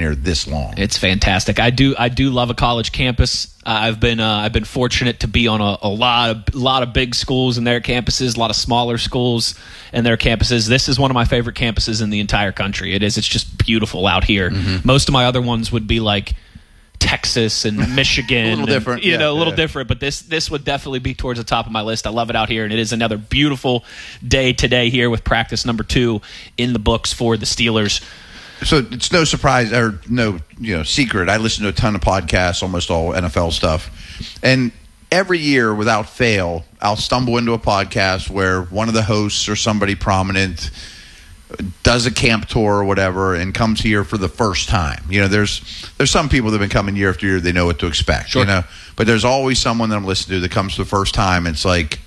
here this long. It's fantastic. I do love a college campus. I've been fortunate to be on a lot of big schools and their campuses, a lot of smaller schools and their campuses. This is one of my favorite campuses in the entire country. It's just beautiful out here. Most of my other ones would be like Texas and Michigan, a little different, a little different. But this would definitely be towards the top of my list. I love it out here, and it is another beautiful day today here with practice number 2 in the books for the Steelers. So it's no surprise or no secret. I listen to a ton of podcasts, almost all NFL stuff, and every year without fail, I'll stumble into a podcast where one of the hosts or somebody prominent does a camp tour or whatever and comes here for the first time. There's some people that have been coming year after year. They know what to expect, sure. But there's always someone that I'm listening to that comes for the first time. It's like,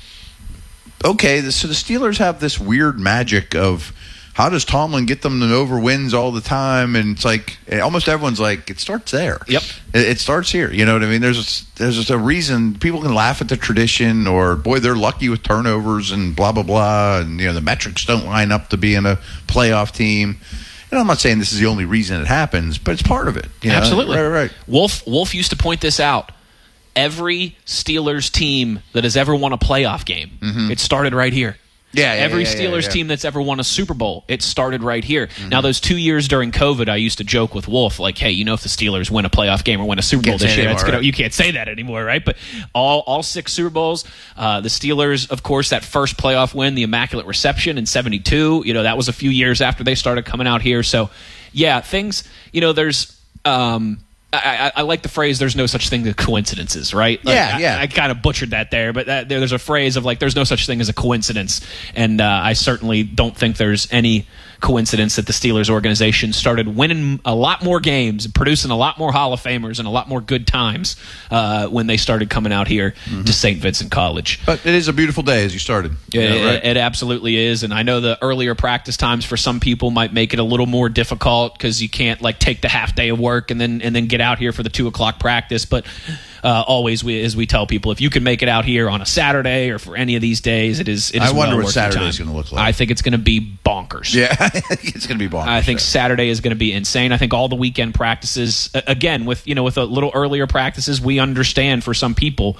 okay, so the Steelers have this weird magic of how does Tomlin get them to over wins all the time? And it's like almost everyone's like, it starts there. Yep. It starts here. You know what I mean? There's just a reason people can laugh at the tradition or, boy, they're lucky with turnovers and blah, blah, blah. And, the metrics don't line up to be in a playoff team. And I'm not saying this is the only reason it happens, but it's part of it. Absolutely. Right. Wolf used to point this out. Every Steelers team that has ever won a playoff game, it started right here. Every Steelers team that's ever won a Super Bowl, it started right here. Now, those 2 years during COVID, I used to joke with Wolf, like, hey, if the Steelers win a playoff game or win a Super Bowl this year, you can't say that anymore, right? But all 6 Super Bowls, the Steelers, of course, that first playoff win, the Immaculate Reception in 72, that was a few years after they started coming out here. So, yeah, things, there's I like the phrase, there's no such thing as coincidences, right? I kind of butchered that there, but there's a phrase of like, there's no such thing as a coincidence. And I certainly don't think there's any coincidence that the Steelers organization started winning a lot more games and producing a lot more Hall of Famers and a lot more good times when they started coming out here to St. Vincent College. But it is a beautiful day as you started. It absolutely is. And I know the earlier practice times for some people might make it a little more difficult because you can't like take the half day of work and then get out here for the 2:00 practice. But always, as we tell people, if you can make it out here on a Saturday or for any of these days, it is. I wonder what Saturday is going to look like. I think it's going to be bonkers. Yeah, it's going to be bonkers. I think Saturday is going to be insane. I think all the weekend practices, again, with a little earlier practices, we understand for some people,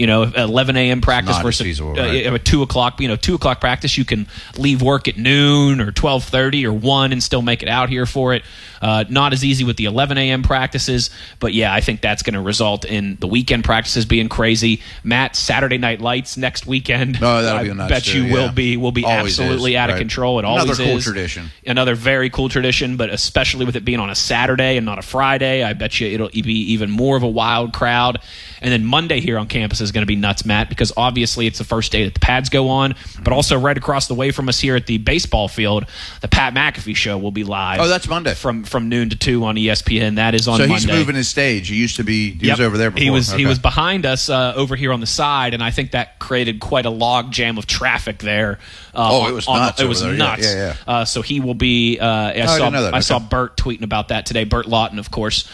11 a.m. practice versus feasible, right? A 2:00, 2:00 practice, you can leave work at noon or 12:30 or 1 and still make it out here for it. Not as easy with the 11 a.m. practices, but yeah, I think that's going to result in the weekend practices being crazy. Matt, Saturday Night Lights next weekend. Oh, that'll be nuts. I bet you will be Always absolutely out of control. It always is. Another cool tradition. Another very cool tradition, but especially with it being on a Saturday and not a Friday, I bet you it'll be even more of a wild crowd. And then Monday here on campus is going to be nuts, Matt, because obviously it's the first day that the pads go on, but also right across the way from us here at the baseball field, the Pat McAfee Show will be live. Oh, that's Monday. From noon to 2 on ESPN. That is on Monday. So he's moving his stage. He used to be, he was over there before. He was behind us over here on the side, and I think that created quite a log jam of traffic there. It was nuts. It was nuts. Yeah. So he will be. I saw Bert tweeting about that today. Bert Lawton, of course.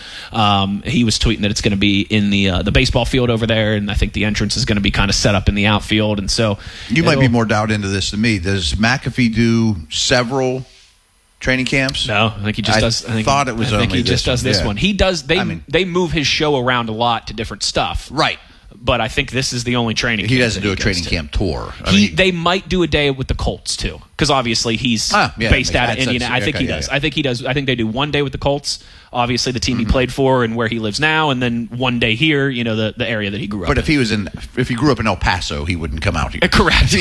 He was tweeting that it's going to be in the baseball field over there, and I think the entrance is going to be kind of set up in the outfield. And so you might be more doubt into this than me. Does McAfee do several training camps? No, I think he just does. I think he just does this one. He does. They move his show around a lot to different stuff. Right. But I think this is the only training camp. He doesn't do a training camp tour. They might do a day with the Colts, too. Because obviously he's based out of Indiana. I think he does. I think he does. I think they do one day with the Colts, obviously the team he played for and where he lives now, and then one day here, the area that he grew up in. But if he grew up in El Paso, he wouldn't come out here. Correct.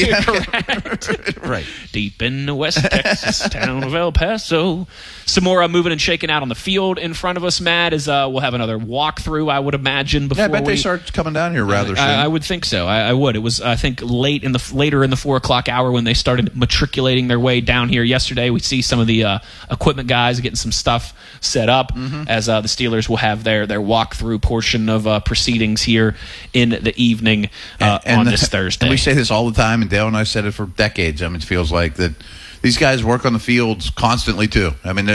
Correct. Right. Deep in the West Texas town of El Paso. Some more moving and shaking out on the field in front of us, Matt, is we'll have another walkthrough, I would imagine. Before I bet they start coming down here rather soon. I would think so. I would. It was, I think, later in the 4:00 hour when they started matriculating their way down here yesterday. We see some of the equipment guys getting some stuff set up as the Steelers will have their walkthrough portion of proceedings here in the evening on this Thursday. And we say this all the time, and Dale and I said it for decades. It feels like that these guys work on the fields constantly too.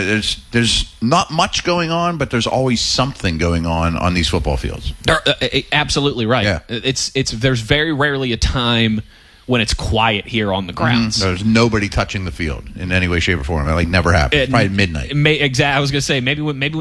There's not much going on, but there's always something going on these football fields. Absolutely right. Yeah. There's very rarely a time when it's quiet here on the grounds. There's nobody touching the field in any way, shape, or form. It never happens. Probably at midnight. Exactly. I was going to say maybe when